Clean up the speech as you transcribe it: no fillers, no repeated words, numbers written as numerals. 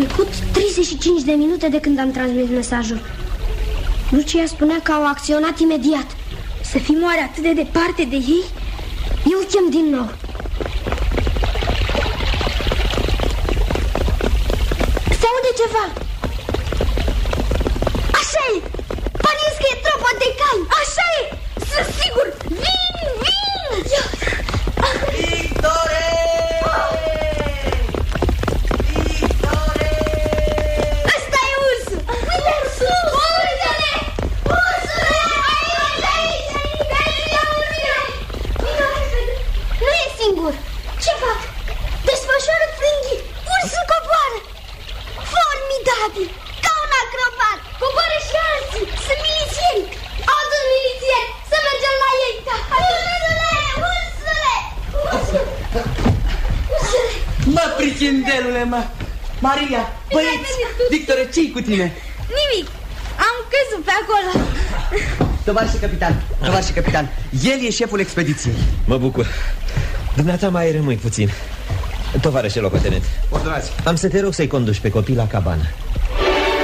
trecut 35 de minute de când am transmis mesajul. Lucia spunea că au acționat imediat. Să fim oare atât de departe de ei? Eu chem din nou. Se aude ceva. Așa e! Pariez că e tropa de cai. Așa e! Sunt sigur! Vin! Victore! Victore! Ăsta e ursul! Uite ursul! Ursule! Ursule! Aici! Nu e singur! Ce fac? Desfășoară frânghii! Ursul coboară! Formidabil! Ca un acrobat! Coboară și alții! Sunt milițieni! Adu-n milițieni! Să mergem la ei! Ursule! Ursule! Ursule! Mă, prichindelule, mă! Maria, băieți, Victore, ce-i cu tine? Nimic! Am căzut pe acolo! Tovarășe capitan, el e șeful expediției. Mă bucur. Dumneata mai rămâi puțin. Tovarășe locotenent, ordonați. am să te rog să-i conduci pe copii la cabană.